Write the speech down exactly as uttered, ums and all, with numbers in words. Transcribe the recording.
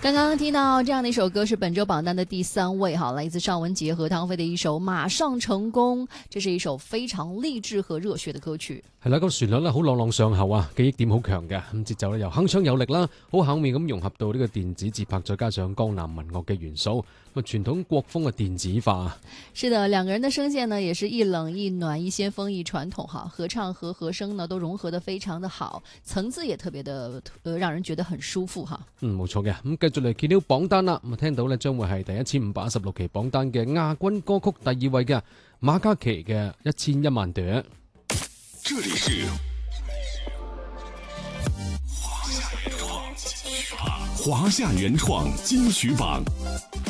刚刚听到这样的一首歌是本周榜单的第三位哈，来自尚雯婕和汤菲的一首《馬上成功》，這是一首非常勵志和熱血的歌曲。 係啦，個旋律咧好朗朗上口啊，記憶點好強嘅，咁節奏咧又鏗鏘有力啦，好巧妙咁融合到呢個電子節拍，再加上江南民樂嘅元素，咁傳統國風嘅電子化。 是的，兩個人的聲線呢，也是一冷一暖，一先鋒一傳統哈，合唱和和聲呢都融合得非常的好，層次也特別的，呃，讓人覺得很舒服哈。 嗯，冇錯嘅，咁繼續嚟揭曉榜單啦，咁聽到呢將會係第一千五百一十六期榜單嘅亞軍歌曲第二位嘅馬嘉祺嘅一千一萬朵。 這裡是華夏原創金曲榜。